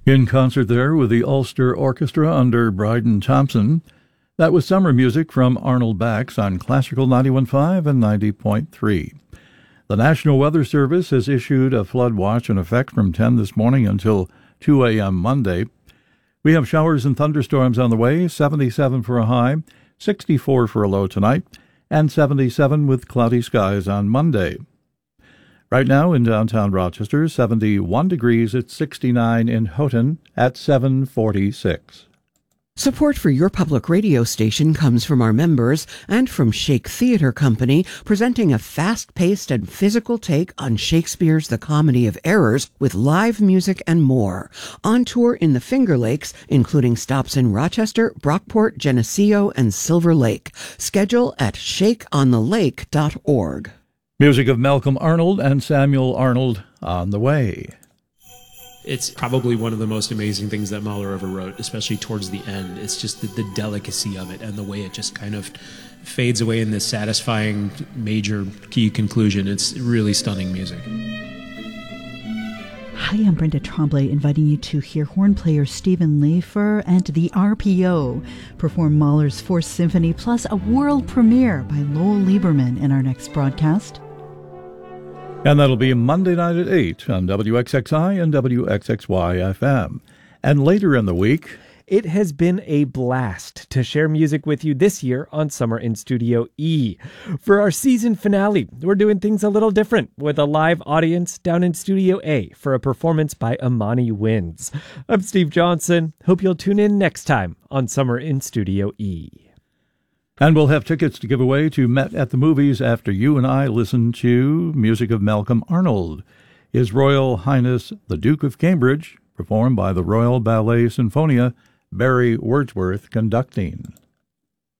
In concert there with the Ulster Orchestra under Bryden Thompson. That was summer music from Arnold Bax on Classical 91.5 and 90.3. The National Weather Service has issued a flood watch in effect from 10 this morning until 2 a.m. Monday. We have showers and thunderstorms on the way, 77 for a high, 64 for a low tonight, and 77 with cloudy skies on Monday. Right now in downtown Rochester, 71 degrees at 69 in Houghton at 7:46. Support for your public radio station comes from our members and from Shake Theatre Company, presenting a fast-paced and physical take on Shakespeare's The Comedy of Errors with live music and more. On tour in the Finger Lakes, including stops in Rochester, Brockport, Geneseo, and Silver Lake. Schedule at shakeonthelake.org. Music of Malcolm Arnold and Samuel Arnold on the way. It's probably one of the most amazing things that Mahler ever wrote, especially towards the end. It's just the delicacy of it and the way it just kind of fades away in this satisfying major key conclusion. It's really stunning music. Hi, I'm Brenda Tremblay, inviting you to hear horn player Stephen Leifer and the RPO perform Mahler's Fourth Symphony, plus a world premiere by Lowell Lieberman in our next broadcast. And that'll be Monday night at 8 on WXXI and WXXY FM. And later in the week, it has been a blast to share music with you this year on Summer in Studio E. For our season finale, we're doing things a little different with a live audience down in Studio A for a performance by Amani Winds. I'm Steve Johnson. Hope you'll tune in next time on Summer in Studio E. And we'll have tickets to give away to Met at the Movies after you and I listen to music of Malcolm Arnold. His Royal Highness the Duke of Cambridge, performed by the Royal Ballet Sinfonia, Barry Wordsworth conducting.